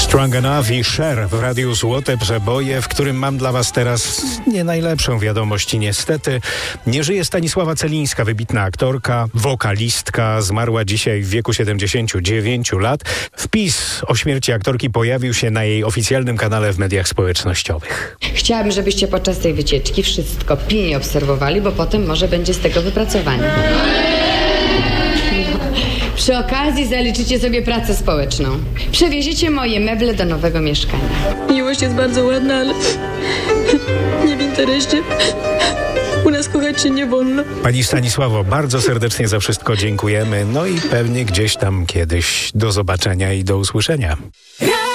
Strong Enough i Cher w Radiu Złote Przeboje, w którym mam dla was teraz nie najlepszą wiadomość i niestety nie żyje Stanisława Celińska, wybitna aktorka, wokalistka, zmarła dzisiaj w wieku 79 lat. Wpis o śmierci aktorki pojawił się na jej oficjalnym kanale w mediach społecznościowych. Chciałabym, żebyście podczas tej wycieczki wszystko pilnie obserwowali, bo potem może będzie z tego wypracowanie. Przy okazji zaliczycie sobie pracę społeczną. Przewieziecie moje meble do nowego mieszkania. Miłość jest bardzo ładna, ale nie w interesie. U nas kochać się nie wolno. Pani Stanisławo, bardzo serdecznie za wszystko dziękujemy. No i pewnie gdzieś tam kiedyś do zobaczenia i do usłyszenia.